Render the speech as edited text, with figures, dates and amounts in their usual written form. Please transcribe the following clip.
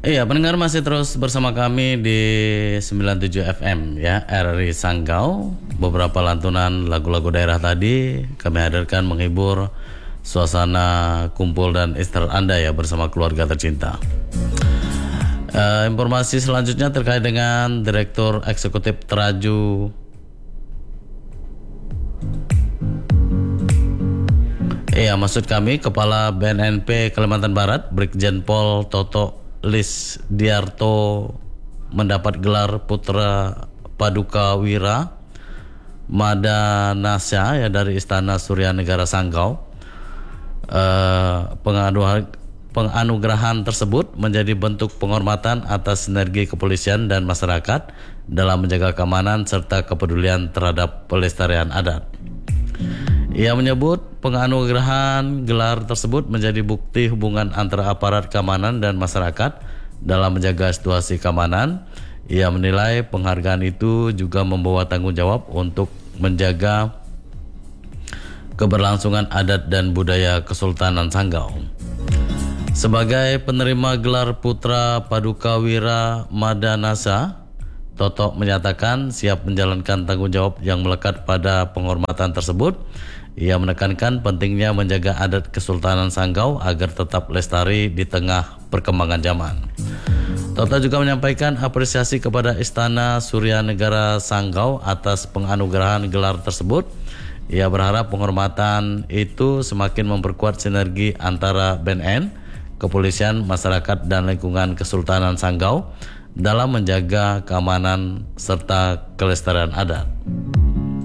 Iya, pendengar masih terus bersama kami di 97 FM ya, RRI Sanggau. Beberapa lantunan lagu-lagu daerah tadi kami hadirkan menghibur suasana kumpul dan istirahat Anda ya bersama keluarga tercinta. Informasi selanjutnya terkait dengan Direktur Eksekutif Teraju maksud kami Kepala BNNP Kalimantan Barat Brigjen Pol Toto Lis Diarto mendapat gelar Putra Paduka Wira Madanasya ya dari Istana Surya Negara Sanggau. Penganugerahan tersebut menjadi bentuk penghormatan atas sinergi kepolisian dan masyarakat dalam menjaga keamanan serta kepedulian terhadap pelestarian adat. Ia menyebut penganugerahan gelar tersebut menjadi bukti hubungan antara aparat keamanan dan masyarakat dalam menjaga situasi keamanan. Ia menilai penghargaan itu juga membawa tanggung jawab untuk menjaga keberlangsungan adat dan budaya Kesultanan Sanggau. Sebagai penerima gelar Putra Paduka Wira Madanasya, Toto menyatakan siap menjalankan tanggung jawab yang melekat pada penghormatan tersebut. Ia menekankan pentingnya menjaga adat Kesultanan Sanggau agar tetap lestari di tengah perkembangan zaman. Toto juga menyampaikan apresiasi kepada Istana Surya Negara Sanggau atas penganugerahan gelar tersebut. Ia berharap penghormatan itu semakin memperkuat sinergi antara BNN, kepolisian, masyarakat, dan lingkungan Kesultanan Sanggau dalam menjaga keamanan serta kelestarian adat.